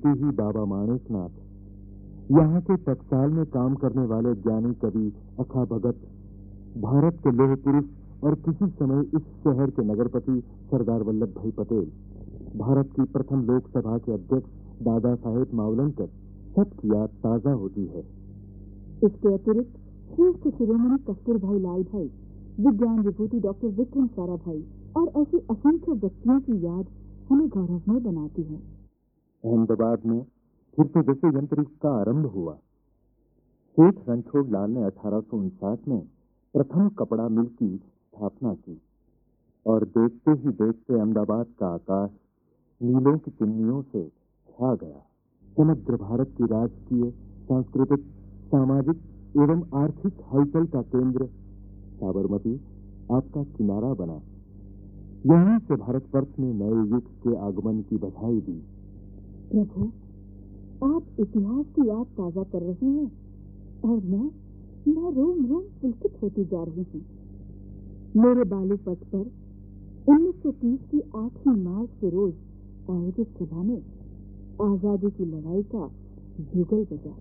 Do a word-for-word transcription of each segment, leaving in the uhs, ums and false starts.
ही बाबा माणिकनाथ, यहाँ के टकसाल में काम करने वाले ज्ञानी कवि अखा भगत, भारत के लौह पुरुष और किसी समय इस शहर के नगरपति सरदार वल्लभ भाई पटेल, भारत की प्रथम लोकसभा के अध्यक्ष दादा साहेब मावलंकर, सबकी याद ताजा होती है। इसके अतिरिक्त श्रेष्ठ शिरोमणि कस्तूरभाई लाल भाई, विज्ञान विभूति डॉक्टर विक्रम साराभाई और ऐसी असंख्य व्यक्तियों की याद हमें गौरवमय बनाती है। अहमदाबाद में फिर से जैसे यंत्र का आरंभ हुआ। सेठ रणछोड़ लाल ने अठारह सौ उनसाठ में प्रथम कपड़ा मिल की स्थापना की और देखते ही देखते अहमदाबाद का आकाश नीलों की चिमनियों से छा गया। समग्र भारत की राजकीय, सांस्कृतिक, सामाजिक एवं आर्थिक हलचल का केंद्र साबरमती आपका किनारा बना। यहीं से भारतवर्ष में नए युग के आगमन की बधाई दी। प्रभु, आप इतिहास की याद ताजा कर रहे हैं और मैं मैं रोम रोम पुलकित होती जा रही हूँ। मेरे बालू पट पर उन्नीस सौ तीस की आठवीं मार्च के रोज आयोजित सभा में आजादी की लड़ाई का जुगल बजा।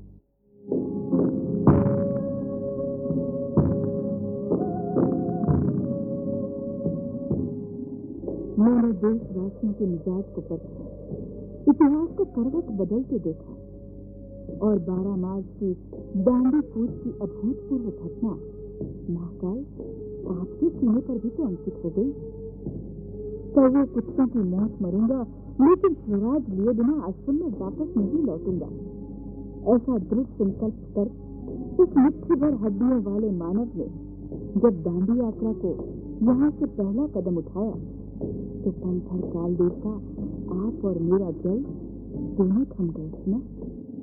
मैंने देशवासियों के मिजाज को परखा, इतिहास को करवट बदलते देखा और बारह मार्च की दांडी कूच की अभूतपूर्व घटना महाकाल आपके सीने पर भी तो अंकित हो गई। कौवे कुत्तों की मौत मरूंगा, लेकिन स्वराज लिए बिना आश्रम में वापस नहीं लौटूंगा, ऐसा दृढ़ संकल्प कर उस मुट्ठी भर हड्डियों वाले मानव ने जब दांडी यात्रा को यहाँ से पहला कदम उठाया तो पल भर काल देवता आप और मेरा जल दोनों थम गए ना।